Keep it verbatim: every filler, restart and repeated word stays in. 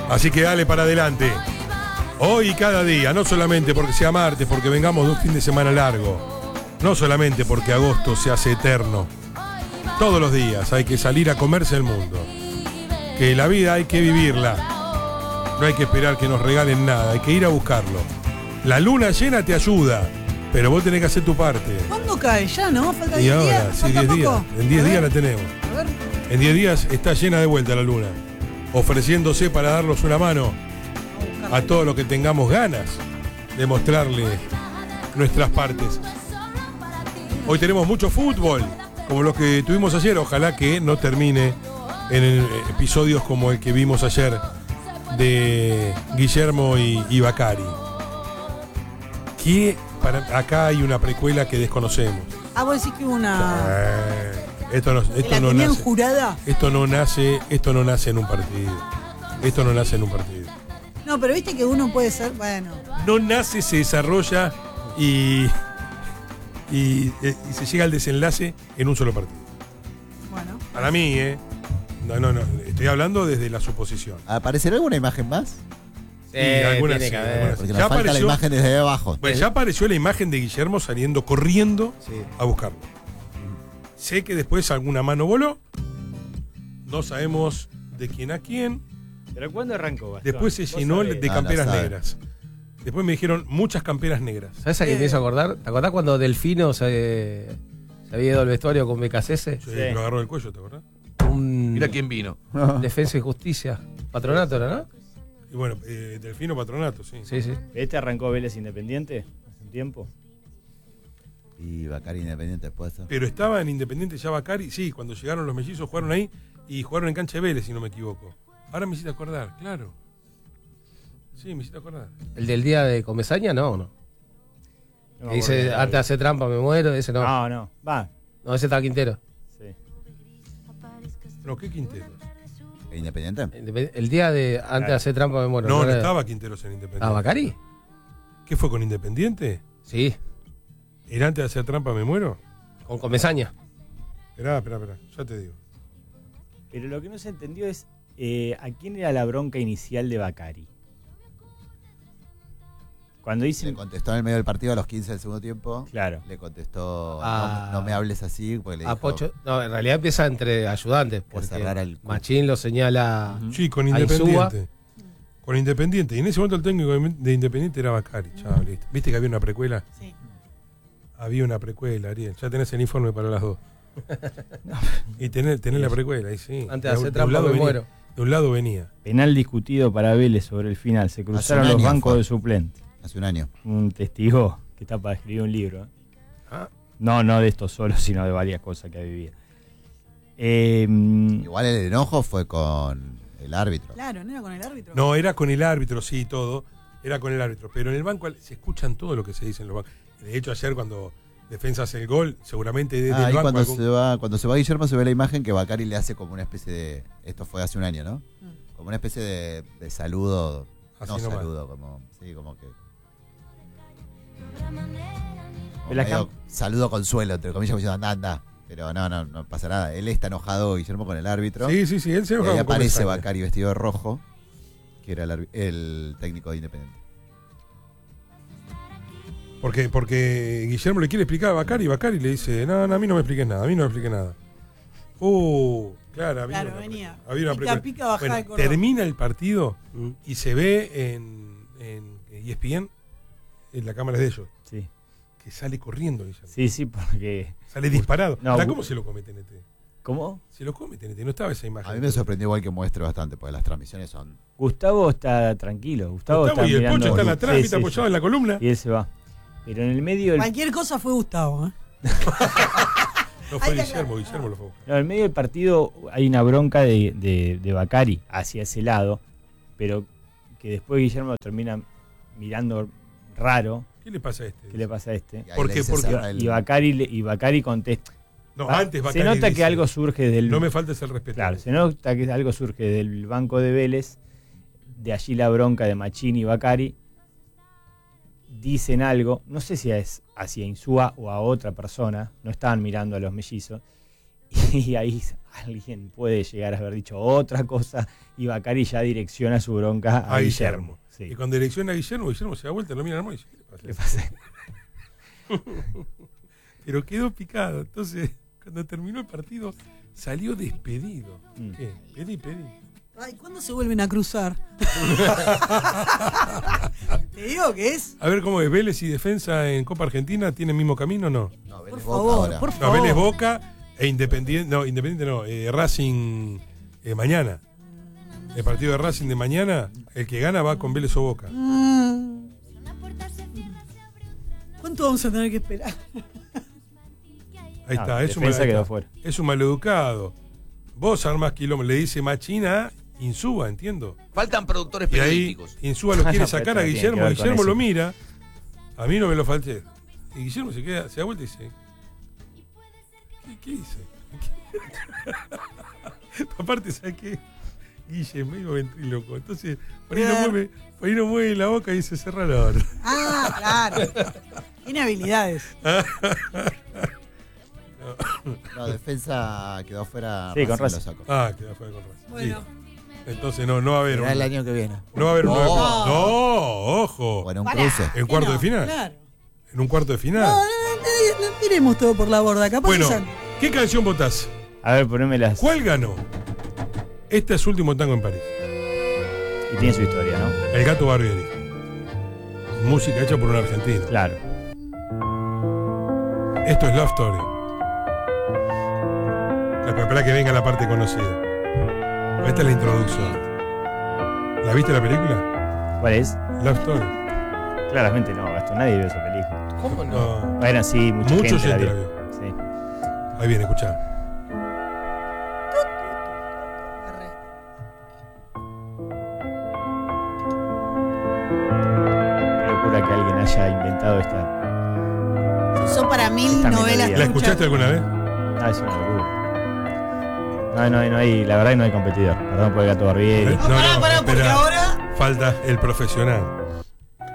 Así que dale para adelante. Hoy y cada día, no solamente porque sea martes, porque vengamos de un fin de semana largo, no solamente porque agosto se hace eterno. Todos los días hay que salir a comerse el mundo. Que la vida hay que vivirla. No hay que esperar que nos regalen nada, hay que ir a buscarlo. La luna llena te ayuda, pero vos tenés que hacer tu parte. ¿Cuándo cae? Ya, ¿no? Falta Y diez ahora, días. sí, diez días. En diez días la tenemos. A ver. En diez días está llena de vuelta la luna, ofreciéndose para darnos una mano a todos los que tengamos ganas de mostrarle nuestras partes. Hoy tenemos mucho fútbol, como los que tuvimos ayer. Ojalá que no termine en episodios como el que vimos ayer de Guillermo y, y Bacari. Que para, acá hay una precuela que desconocemos. Ah, vos decís que hubo una... Eh, esto no, esto ¿La no tenían nace. jurada? Esto no nace, esto no nace en un partido. Esto no nace en un partido. No, pero viste que uno puede ser, bueno. No nace, se desarrolla y, y, y se llega al desenlace en un solo partido. Bueno. Para mí, ¿eh? No, no, no. Estoy hablando desde la suposición. ¿Aparecerá alguna imagen más? Sí, algunas tiene sí, que haber. algunas Porque sí. nos Ya falta la apareció, imagen desde abajo. bueno, ya apareció la imagen de Guillermo saliendo corriendo Sí. a buscarlo. Sé que después alguna mano voló. No sabemos de quién a quién. ¿Pero cuándo arrancó, Gastón? Después se ¿Vos llenó sabés? de No, camperas no sabe. negras. Después me dijeron muchas camperas negras. ¿Sabes a quién me hizo acordar? ¿Te acordás cuando Delfino se, se había ido al vestuario con B K C S? Sí, lo agarró del cuello, ¿te acordás? Un Mira quién vino. Defensa y Justicia. Patronato era, ¿no? Y bueno, eh, Delfino Patronato, sí. Sí, sí. ¿Este arrancó Vélez Independiente hace un tiempo? Y Bacari Independiente después. Pero estaba en Independiente ya Bacari, sí, cuando llegaron los mellizos jugaron ahí y jugaron en cancha de Vélez, si no me equivoco. Ahora me hiciste acordar, claro. Sí, me hiciste acordar. ¿El del día de Comesaña? No, no. No me Que dice, acuerdo de antes de hacer trampa me muero, ese no. No, no. Va. No, ese está Quintero. Sí. No, ¿qué Quinteros? ¿Independiente? Independ- El día de antes de hacer trampa me muero. No, no era- estaba Quinteros en Independiente. ¿Ah, Bacari? ¿Qué fue con Independiente? Sí, ¿Era antes de hacer trampa me muero? con Comesaña. Esperá, esperá, esperá, ya te digo. Pero lo que no se entendió es eh, ¿a quién era la bronca inicial de Bacari? Cuando Le dicen... contestó en el medio del partido a los quince del segundo tiempo. Claro. Le contestó, Ah. no, no me hables así, porque le A dijo, Pocho. No, en realidad empieza entre ayudantes. Porque cerrar el cu- Machín lo señala. Sí, con a Insúa. Independiente. Con Independiente. Y en ese momento el técnico de Independiente era Bacari. Chao, listo. ¿Viste que había una precuela? Sí. Había una precuela, Ariel. Ya tenés el informe para las dos. Y tenés, tenés la precuela, ahí sí. Antes de hacer un trampa lado me venía, muero. De un lado venía. Penal discutido para Vélez sobre el final. Se cruzaron un los año bancos fue. de suplente. hace un año. Un testigo que está para escribir un libro. ¿eh? Ah. No, no de esto solo, sino de varias cosas que ha vivido. Eh, Igual el enojo fue con el árbitro. Claro, ¿no era con el árbitro? No, era con el árbitro, sí, todo. Era con el árbitro. Pero en el banco se escuchan todo lo que se dice en los bancos. De hecho, ayer cuando Defensa hace el gol, seguramente desde Ah, el ahí banco. cuando algún- se va, cuando se va Guillermo se ve la imagen que Bacari le hace como una especie de. Esto fue hace un año, ¿no? Como una especie de, de saludo. Así no nomás. saludo, como. Sí, como que. como La medio cam- saludo consuelo, entre comillas, como diciendo, anda, anda. Pero no, no, no pasa nada. Él está enojado, Guillermo, con el árbitro. Sí, sí, sí, él se Y enoja ahí con aparece Comesaña. Bacari vestido de rojo, que era el, arbi- el técnico de Independiente. Porque, porque Guillermo le quiere explicar a Bacari y Bacari le dice, no, no, a mí no me expliques nada, a mí no me expliques nada. Uh, claro, había Claro, una, venía. había una Pica, precuela. pica, bajada Bueno, de cordón. termina el partido Mm. y se ve en, en E S P N, en la cámara de ellos, sí, que sale corriendo Guillermo. sí, sí, porque... Sale disparado. No, Ahora, bu- ¿cómo se lo come T N T? ¿Cómo? Se lo come T N T, no estaba esa imagen. A mí me sorprendió igual que muestre bastante, porque las transmisiones son. Gustavo está tranquilo. Gustavo, Gustavo está y el mirando... Pocho están atrás, Sí, viste, sí, apoyado sí. en la columna. Y él se va. Pero en el medio... del- Cualquier cosa fue Gustavo, ¿eh? No fue Ahí está, Guillermo, claro. Guillermo lo fue. No, en el medio del partido hay una bronca de, de, de Bacari hacia ese lado, pero que después Guillermo lo termina mirando raro. ¿Qué le pasa a este? ¿Qué le pasa a este? Y ahí ¿Por le qué? dice, Porque- cerra el- Y Bacari, le- y Bacari contesta. No, Va- antes Bacari se nota dice, que algo surge del... no me faltes el respeto. Claro, se nota que algo surge del banco de Vélez, de allí la bronca de Machín y Bacari. Dicen algo, no sé si es hacia Insúa o a otra persona, no estaban mirando a los mellizos, Y ahí alguien puede llegar a haber dicho otra cosa y Bacari ya direcciona su bronca a, A Guillermo. Guillermo. Sí. Y cuando direcciona a Guillermo, Guillermo se da vuelta, lo mira al y dice, ¿qué ¿Qué le pasa? pasa? Pero quedó picado. Entonces, cuando terminó el partido, salió despedido. Mm. ¿Qué? Pedí, pedí. Ay, ¿cuándo se vuelven a cruzar? Te digo que es. A ver cómo es. Vélez y Defensa en Copa Argentina, ¿tienen el mismo camino o no? No, Por Vélez Boca favor, ahora. por No, favor. Vélez Boca e Independiente. No, Independiente no. eh, Racing eh, mañana. El partido de Racing de mañana, el que gana va con Vélez o Boca. Mm. ¿Cuánto vamos a tener que esperar? Ahí Ah, está, es un, Defensa mal- quedó fuera. es un maleducado. Vos armás quilombo, le dice Machina, Insúa, entiendo. Faltan productores Y ahí periodísticos. Insúa lo quiere Pero sacar a tiene que Guillermo, ver con Guillermo eso. lo mira, a mí no me lo falté. Y Guillermo se queda, se da vuelta y dice, ¿qué, qué hice? Aparte, ¿sabes qué? Guille, medio ventríloco. Entonces, por ahí, no Claro. mueve, por ahí no mueve la boca y se cerra la hora. Ah, claro. Tiene habilidades. No, Defensa quedó fuera. Sí, con Racing Racing. lo sacó. Ah, queda fuera con razón. Bueno. Entonces no, no va a haber Será un, el año que viene. no va a haber un No. nueve- No, ojo. Bueno, un Pará. cruce. ¿En cuarto No, de final? Claro. En un cuarto de final. No, no, no, no tiremos todo por la borda. Capaz Bueno, que san- ¿qué canción votás? A ver, poneme las. ¿Cuál ganó? Este es su último tango en París. Y tiene su historia, ¿no? El Gato Barbieri. Música hecha por un argentino. Claro. Esto es Love Story. Espera que venga la parte conocida. Esta es la introducción. ¿La viste la película? ¿Cuál es? Love Story. Claramente no, Gastón, nadie vio esa película. ¿Cómo no? No. Bueno, sí, mucha Mucho gente la gente la vio. vio. Sí. Ahí viene, escuchá. Qué locura que alguien haya inventado esta. Se usó para mil Esta novelas. melodía. ¿La truchas. escuchaste alguna vez? Ah, es una locura. No, no, hay- no hay, la verdad que no hay competidor. Perdón por el Gato Barbieri. No, No, pará, no, pará, porque espera. ahora. Falta el profesional.